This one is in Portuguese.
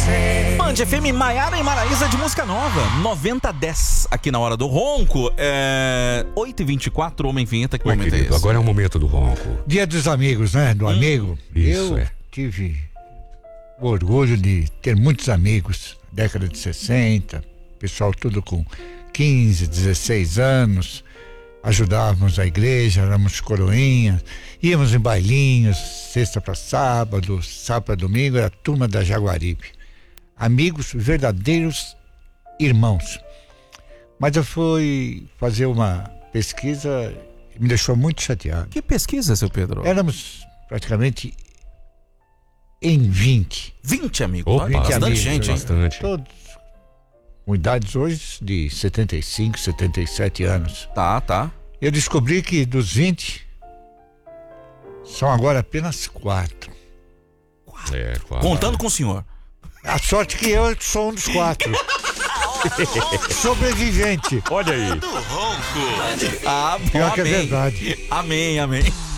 Band FM, Maiara e Maraísa de música nova, 9010 aqui na Hora do Ronco. 8h24, Homem Vinheta, que momento querido, é esse? agora é o momento do ronco. Dia dos amigos, né? Do amigo. Isso, Eu tive o orgulho de ter muitos amigos, década de 60, pessoal tudo com 15, 16 anos, ajudávamos a igreja, éramos coroinhas, íamos em bailinhos, sexta para sábado, sábado para domingo, era a turma da Jaguaribe. Amigos, verdadeiros irmãos. Mas eu fui fazer uma pesquisa e me deixou muito chateado. Que pesquisa, seu Pedro? Éramos praticamente em 20. 20 amigos. Opa, Olha, bastante amigos, gente, hein? bastante. Todos com idades hoje de 75, 77 anos. Tá. Eu descobri que dos 20, são agora apenas 4. Claro. Contando com o senhor. A sorte que eu sou um dos 4. Sobrevivente. Olha aí. Ah, Pior que é amém. verdade. Amém.